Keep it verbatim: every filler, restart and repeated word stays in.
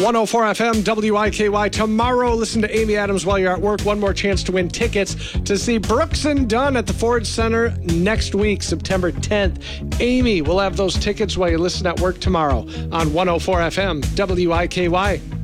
one oh four F M, W I K Y. Tomorrow, listen to Amy Adams while you're at work. One more chance to win tickets to see Brooks and Dunn at the Ford Center next week, September tenth. Amy will have those tickets while you listen at work tomorrow on one oh four F M, W I K Y.